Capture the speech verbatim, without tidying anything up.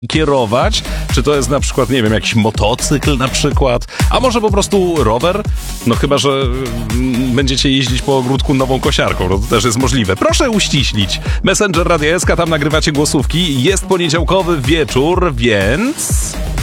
kierować? Czy to jest na przykład, nie wiem, jakiś motocykl na przykład? A może po prostu rower? No chyba, że mm, będziecie jeździć po ogródku nową kosiarką, no to też jest możliwe. Proszę uściślić. Messenger Radia S K, tam nagrywacie głosówki. Jest poniedziałkowy wieczór, więc...